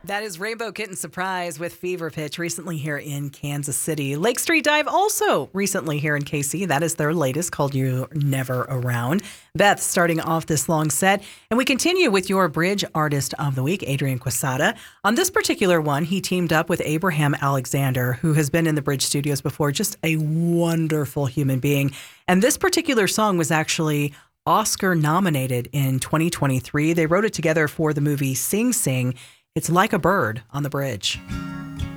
That is Rainbow Kitten Surprise with Fever Pitch recently here in Kansas City. Lake Street Dive also recently here in KC. That is their latest called You're Never Around. Beth starting off this long set. And we continue with your Bridge Artist of the Week, Adrian Quesada. On this particular one, he teamed up with Abraham Alexander, who has been in the Bridge Studios before. Just a wonderful human being. And this particular song was actually Oscar nominated in 2023. They wrote it together for the movie Sing Sing. It's Like a Bird on the Bridge.